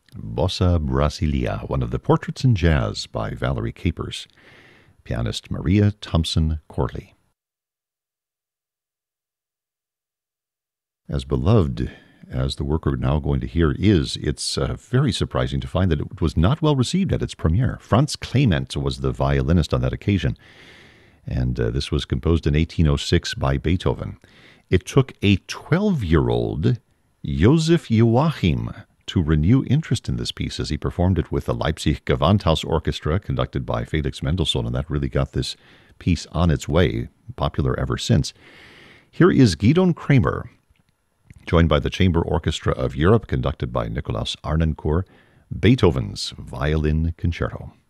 Bossa Brasilia, one of the Portraits in Jazz by Valerie Capers. Pianist Maria Thompson Corley. As beloved as the work we're now going to hear is, it's very surprising to find that it was not well received at its premiere. Franz Clement was the violinist on that occasion, and this was composed in 1806 by Beethoven. It took a 12-year-old Joseph Joachim to renew interest in this piece as he performed it with the Leipzig Gewandhaus Orchestra, conducted by Felix Mendelssohn, and that really got this piece on its way, popular ever since. Here is Gidon Kremer, joined by the Chamber Orchestra of Europe, conducted by Nikolaus Arnoncourt, Beethoven's Violin Concerto.